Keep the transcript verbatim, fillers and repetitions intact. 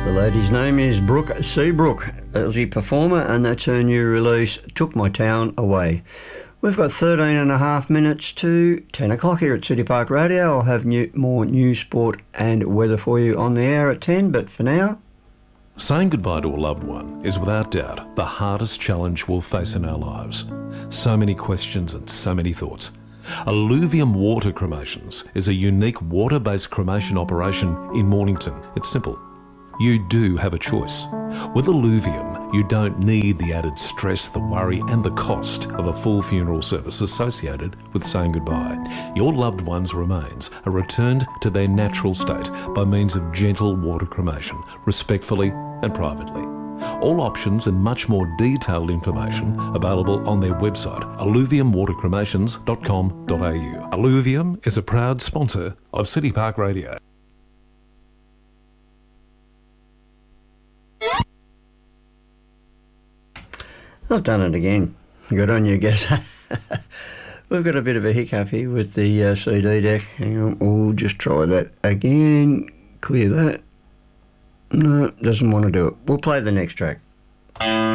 The lady's name is Brooke Seabrook, Aussie performer, and that's her new release, Took My Town Away. We've got thirteen and a half minutes to ten o'clock here at City Park Radio. I'll have new, more news, sport and weather for you on the hour at ten, but for now... Saying goodbye to a loved one is without doubt the hardest challenge we'll face in our lives. So many questions and so many thoughts. Alluvium Water Cremations is a unique water-based cremation operation in Mornington. It's simple. You do have a choice. With Alluvium, you don't need the added stress, the worry and the cost of a full funeral service associated with saying goodbye. Your loved one's remains are returned to their natural state by means of gentle water cremation, respectfully and privately. All options and much more detailed information available on their website, alluvium water cremations dot com dot a u. Alluvium is a proud sponsor of City Park Radio. I've done it again. Good on you, guess. We've got a bit of a hiccup here with the uh, C D deck. Hang on, we'll just try that again. Clear that. No, doesn't want to do it. We'll play the next track.